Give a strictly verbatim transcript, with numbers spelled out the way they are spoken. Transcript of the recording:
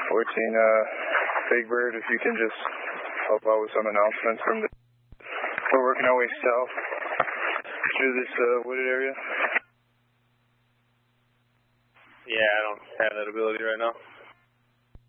fourteen, uh, Big Bird, if you can just help out with some announcements from the... We're working our way south through this uh, wooded area. Yeah, I don't have that ability right now.